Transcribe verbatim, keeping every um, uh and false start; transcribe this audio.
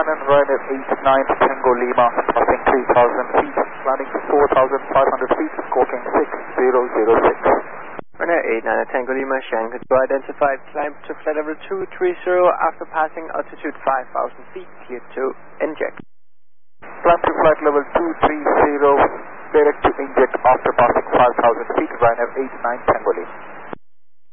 Shannon, Ryanair eight nine Tango Lima, passing three thousand feet, landing four thousand five hundred feet, squawking six zero zero six. Ryanair eight nine Tango Lima, Shannon control identified, climb to flight level two three zero after passing altitude five thousand feet, clear to inject. Climb to flight level two three zero, direct to inject after passing five thousand feet, Ryanair eight nine Tango Lima.